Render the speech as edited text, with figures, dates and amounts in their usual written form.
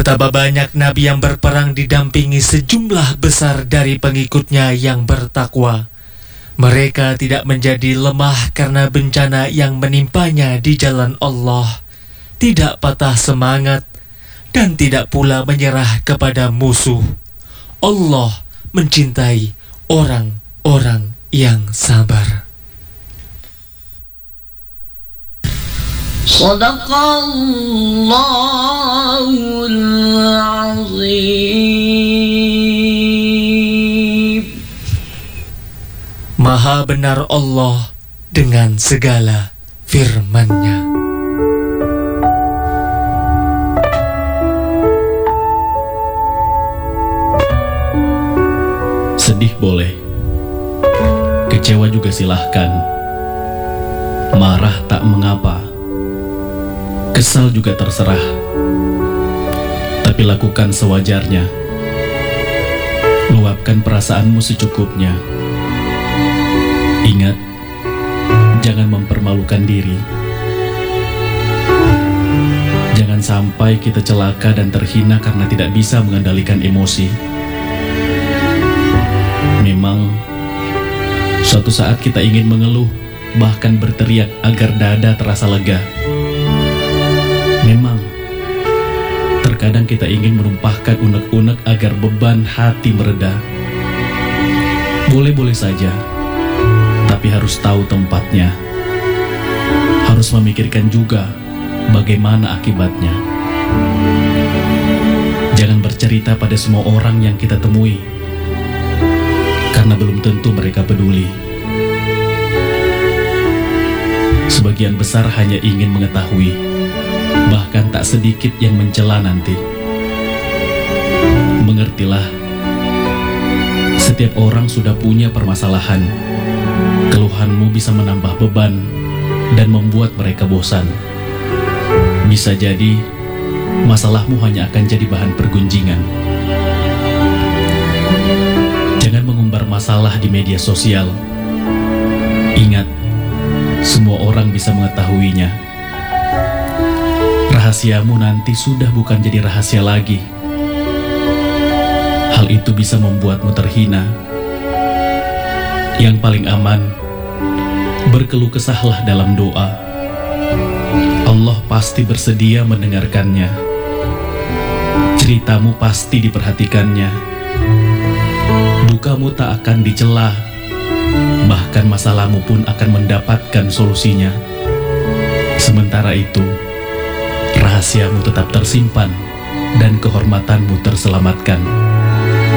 Betapa banyak nabi yang berperang didampingi sejumlah besar dari pengikutnya yang bertakwa. Mereka tidak menjadi lemah karena bencana yang menimpanya di jalan Allah, tidak patah semangat, dan tidak pula menyerah kepada musuh. Allah mencintai orang-orang yang sabar. Shadaqallahul azim. Maha benar Allah dengan segala firman-Nya. Sedih boleh, kecewa juga silahkan, marah tak mengapa, kesal juga terserah. Tapi lakukan sewajarnya, luapkan perasaanmu secukupnya. Ingat, jangan mempermalukan diri. Jangan sampai kita celaka dan terhina karena tidak bisa mengendalikan emosi. Memang, suatu saat kita ingin mengeluh, bahkan berteriak agar dada terasa lega. Memang, terkadang kita ingin menumpahkan unek-unek agar beban hati mereda. Boleh-boleh saja, tapi harus tahu tempatnya. Harus memikirkan juga bagaimana akibatnya. Jangan bercerita pada semua orang yang kita temui, karena belum tentu mereka peduli. Sebagian besar hanya ingin mengetahui, bahkan tak sedikit yang mencela nanti. Mengertilah, setiap orang sudah punya permasalahan. Keluhanmu bisa menambah beban dan membuat mereka bosan. Bisa jadi, masalahmu hanya akan jadi bahan pergunjingan. Jangan mengumbar masalah di media sosial. Ingat, semua orang bisa mengetahuinya. Rahasiamu nanti sudah bukan jadi rahasia lagi. Hal itu bisa membuatmu terhina. Yang paling aman, berkeluh kesahlah dalam doa. Allah pasti bersedia mendengarkannya. Ceritamu pasti diperhatikannya. Dukamu tak akan dicela, bahkan masalahmu pun akan mendapatkan solusinya. Sementara itu, rahasiamu tetap tersimpan dan kehormatanmu terselamatkan.